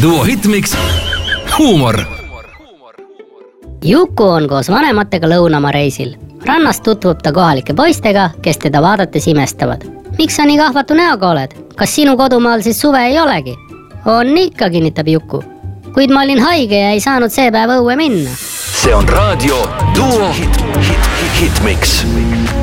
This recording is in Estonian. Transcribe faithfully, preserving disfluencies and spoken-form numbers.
Duo Hitmix. Huumor. Juku on koos vanematega lõunamaa reisil. Rannast tutvub ta kohalike poistega, kes teda vaadates imestavad. Miks sa nii kahvatu näoga oled? Kas sinu kodumaal siis suve ei olegi? On ikka, kinnitab Juku. Kuid ma olin haige ja ei saanud see päev õue minna. See on raadio Duo Hitmix.